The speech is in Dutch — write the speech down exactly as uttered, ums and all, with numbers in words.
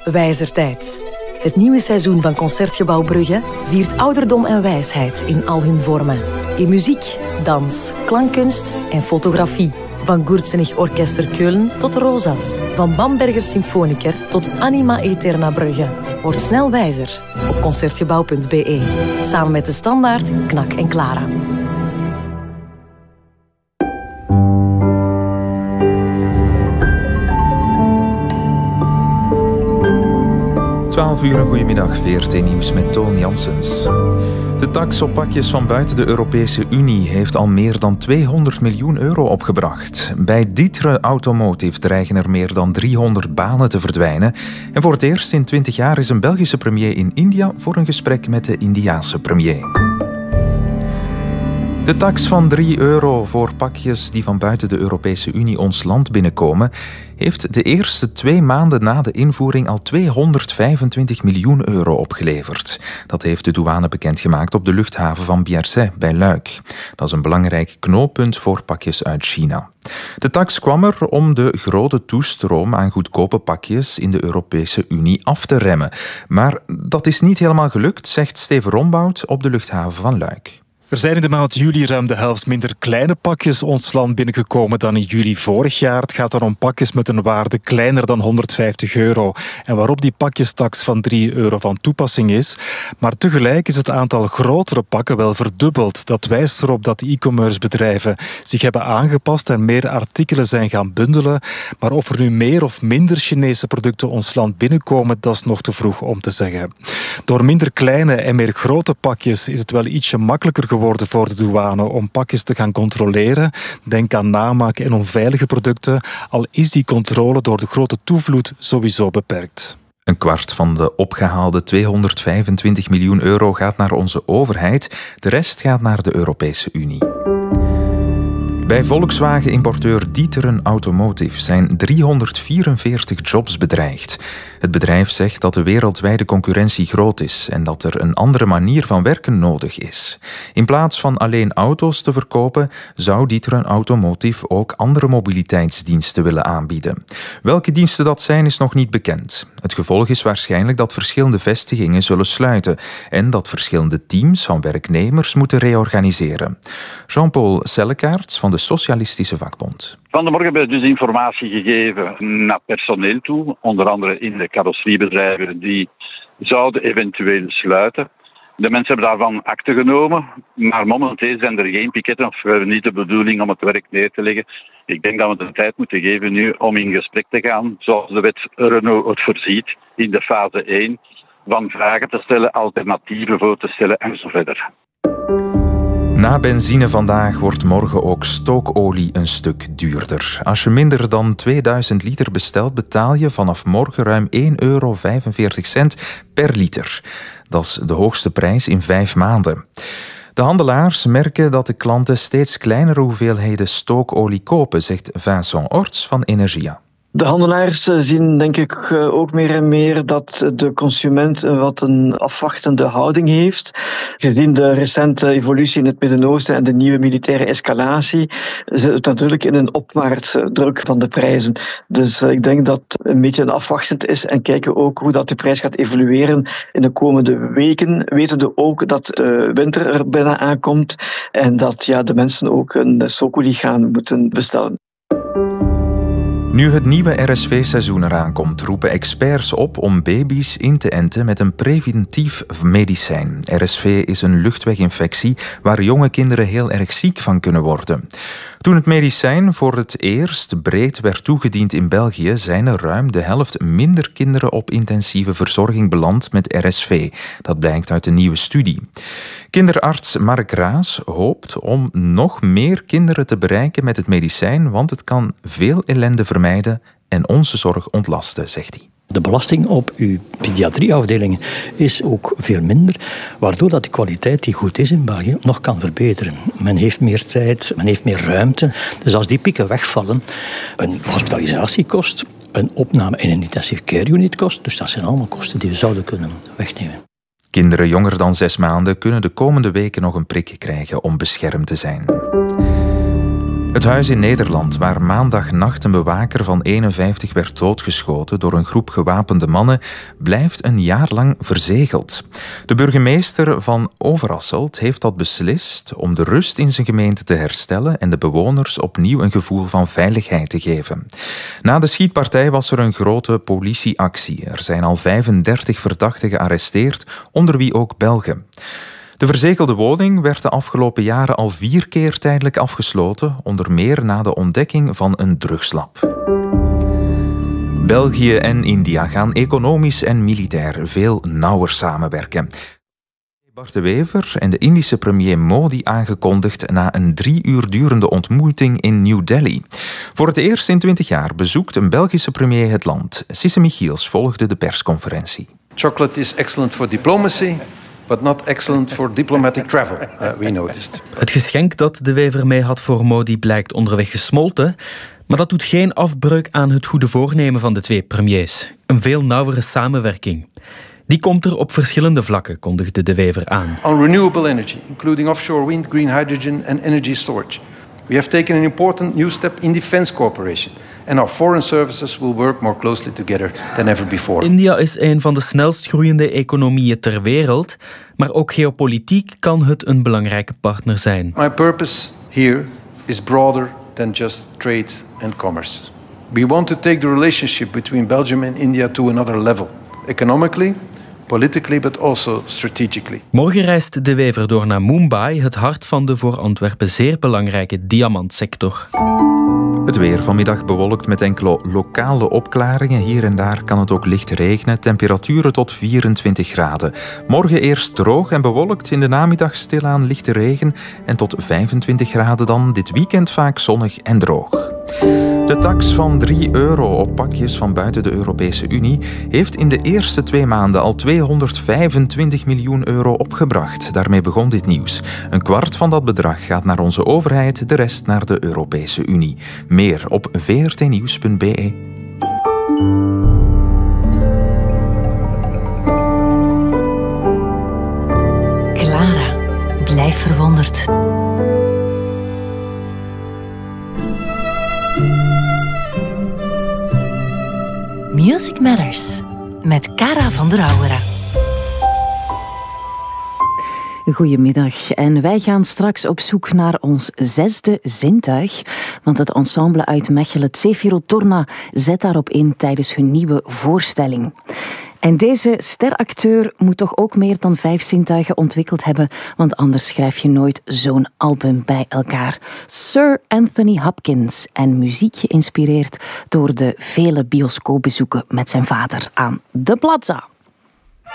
Wijzertijd. Het nieuwe seizoen van Concertgebouw Brugge viert ouderdom en wijsheid in al hun vormen. In muziek, dans, klankkunst en fotografie. Van Gurtsenig Orkester Keulen tot Rosas. Van Bamberger Symfoniker tot Anima Eterna Brugge. Word snel wijzer op concertgebouw punt b e. Samen met De Standaard, Knak en Clara. twaalf uur, een goedemiddag, V R T Nieuws met Toon Janssens. De tax op pakjes van buiten de Europese Unie heeft al meer dan tweehonderd miljoen euro opgebracht. Bij D'Ieteren Automotive dreigen er meer dan driehonderd banen te verdwijnen. En voor het eerst in twintig jaar is een Belgische premier in India voor een gesprek met de Indiase premier. De tax van drie euro voor pakjes die van buiten de Europese Unie ons land binnenkomen, heeft de eerste twee maanden na de invoering al tweehonderdvijfentwintig miljoen euro opgeleverd. Dat heeft de douane bekendgemaakt op de luchthaven van Biarritz bij Luik. Dat is een belangrijk knooppunt voor pakjes uit China. De tax kwam er om de grote toestroom aan goedkope pakjes in de Europese Unie af te remmen. Maar dat is niet helemaal gelukt, zegt Steven Rombout op de luchthaven van Luik. Er zijn in de maand juli ruim de helft minder kleine pakjes ons land binnengekomen dan in juli vorig jaar. Het gaat dan om pakjes met een waarde kleiner dan honderdvijftig euro. En waarop die pakjestax van drie euro van toepassing is. Maar tegelijk is het aantal grotere pakken wel verdubbeld. Dat wijst erop dat e-commerce bedrijven zich hebben aangepast en meer artikelen zijn gaan bundelen. Maar of er nu meer of minder Chinese producten ons land binnenkomen, dat is nog te vroeg om te zeggen. Door minder kleine en meer grote pakjes is het wel ietsje makkelijker geworden worden voor de douane om pakjes te gaan controleren. Denk aan namaak en onveilige producten, al is die controle door de grote toevloed sowieso beperkt. Een kwart van de opgehaalde tweehonderdvijfentwintig miljoen euro gaat naar onze overheid. De rest gaat naar de Europese Unie. Bij Volkswagen-importeur D'Ieteren Automotive zijn driehonderdvierenveertig jobs bedreigd. Het bedrijf zegt dat de wereldwijde concurrentie groot is en dat er een andere manier van werken nodig is. In plaats van alleen auto's te verkopen, zou D'Ieteren Automotive ook andere mobiliteitsdiensten willen aanbieden. Welke diensten dat zijn, is nog niet bekend. Het gevolg is waarschijnlijk dat verschillende vestigingen zullen sluiten en dat verschillende teams van werknemers moeten reorganiseren. Jean-Paul Sellekaerts van de Socialistische Vakbond. Van de morgen hebben we dus informatie gegeven naar personeel toe, onder andere in de carrosseriebedrijven die zouden eventueel sluiten. De mensen hebben daarvan akte genomen, maar momenteel zijn er geen piketten of we hebben niet de bedoeling om het werk neer te leggen. Ik denk dat we de tijd moeten geven nu om in gesprek te gaan, zoals de wet Renault het voorziet, in de fase één, van vragen te stellen, alternatieven voor te stellen en zo verder. Na benzine vandaag wordt morgen ook stookolie een stuk duurder. Als je minder dan tweeduizend liter bestelt, betaal je vanaf morgen ruim één euro vijfenveertig per liter. Dat is de hoogste prijs in vijf maanden. De handelaars merken dat de klanten steeds kleinere hoeveelheden stookolie kopen, zegt Vincent Orts van Energia. De handelaars zien denk ik ook meer en meer dat de consument wat een afwachtende houding heeft. Gezien de recente evolutie in het Midden-Oosten en de nieuwe militaire escalatie zit het natuurlijk in een opwaartsdruk van de prijzen. Dus ik denk dat het een beetje een afwachtend is en kijken ook hoe dat de prijs gaat evolueren in de komende weken. Wetende ook dat de winter er bijna aankomt en dat ja, de mensen ook een stookolie gaan moeten bestellen. Nu het nieuwe R S V-seizoen eraan komt, roepen experts op om baby's in te enten met een preventief medicijn. R S V is een luchtweginfectie waar jonge kinderen heel erg ziek van kunnen worden. Toen het medicijn voor het eerst breed werd toegediend in België, zijn er ruim de helft minder kinderen op intensieve verzorging beland met R S V. Dat blijkt uit een nieuwe studie. Kinderarts Mark Raas hoopt om nog meer kinderen te bereiken met het medicijn, want het kan veel ellende vermijden en onze zorg ontlasten, zegt hij. De belasting op uw pediatrieafdelingen is ook veel minder, waardoor dat de kwaliteit die goed is in België nog kan verbeteren. Men heeft meer tijd, men heeft meer ruimte. Dus als die pieken wegvallen, een hospitalisatiekost, een opname in een intensive care unit kost, dus dat zijn allemaal kosten die we zouden kunnen wegnemen. Kinderen jonger dan zes maanden kunnen de komende weken nog een prik krijgen om beschermd te zijn. Het huis in Nederland, waar maandagnacht een bewaker van eenenvijftig werd doodgeschoten door een groep gewapende mannen, blijft een jaar lang verzegeld. De burgemeester van Overasselt heeft dat beslist om de rust in zijn gemeente te herstellen en de bewoners opnieuw een gevoel van veiligheid te geven. Na de schietpartij was er een grote politieactie. Er zijn al vijfendertig verdachten gearresteerd, onder wie ook Belgen. De verzegelde woning werd de afgelopen jaren al vier keer tijdelijk afgesloten, onder meer na de ontdekking van een drugslab. België en India gaan economisch en militair veel nauwer samenwerken. Bart de Wever en de Indische premier Modi aangekondigd na een drie uur durende ontmoeting in New Delhi. Voor het eerst in twintig jaar bezoekt een Belgische premier het land. Sisse Michiels volgde de persconferentie. Chocolate is excellent for diplomacy, but not excellent for diplomatic travel, uh, we noticed. Het geschenk dat de Wever mee had voor Modi blijkt onderweg gesmolten, maar dat doet geen afbreuk aan het goede voornemen van de twee premiers. Een veel nauwere samenwerking. Die komt er op verschillende vlakken, kondigde de Wever aan. On renewable energy, including offshore wind, green hydrogen and energy storage. We have taken an important new step in defense cooperation. And our foreign services will work more closely together than ever before. India is een van de snelst groeiende economieën ter wereld, maar ook geopolitiek kan het een belangrijke partner zijn. My purpose here is broader than just trade and commerce. We want to take the relationship between Belgium and India to another level, economically, politically, but also strategically. Morgen reist de Wever door naar Mumbai, het hart van de voor Antwerpen zeer belangrijke diamantsector. Het weer vanmiddag bewolkt met enkele lokale opklaringen. Hier en daar kan het ook licht regenen. Temperaturen tot vierentwintig graden. Morgen eerst droog en bewolkt. In de namiddag stilaan lichte regen. En tot vijfentwintig graden dan. Dit weekend vaak zonnig en droog. De tax van drie euro op pakjes van buiten de Europese Unie heeft in de eerste twee maanden al tweehonderdvijfentwintig miljoen euro opgebracht. Daarmee begon dit nieuws. Een kwart van dat bedrag gaat naar onze overheid, de rest naar de Europese Unie. Meer op v r t nieuws punt b e. Clara, blijf verwonderd. Music Matters met Cara van der Auwera. Goedemiddag en wij gaan straks op zoek naar ons zesde zintuig, want het ensemble uit Mechelen, Zefiro Torna, zet daarop in tijdens hun nieuwe voorstelling. En deze steracteur moet toch ook meer dan vijf zintuigen ontwikkeld hebben, want anders schrijf je nooit zo'n album bij elkaar. Sir Anthony Hopkins en muziek geïnspireerd door de vele bioscoopbezoeken met zijn vader aan de Plaza.